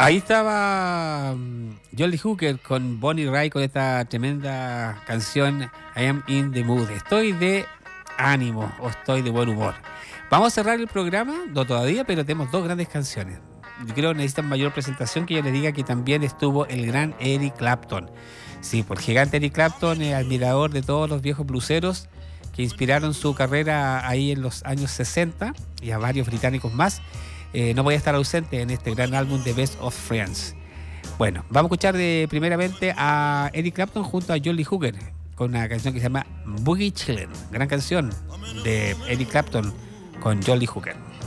Ahí estaba Jolly Hooker con Bonnie Wright con esta tremenda canción I Am in the Mood. Estoy de ánimo o estoy de buen humor. Vamos a cerrar el programa, no todavía, pero tenemos dos grandes canciones. Yo creo que necesitan mayor presentación, que yo les diga que también estuvo el gran Eric Clapton. Sí, por gigante Eric Clapton, admirador de todos los viejos bluseros que inspiraron su carrera ahí en los años 60 y a varios británicos más. No voy a estar ausente en este gran álbum de Best of Friends. Bueno, vamos a escuchar primeramente a Eric Clapton junto a Jolly Hooker con una canción que se llama Boogie Chillin', gran canción de Eric Clapton con Jolly Hooker.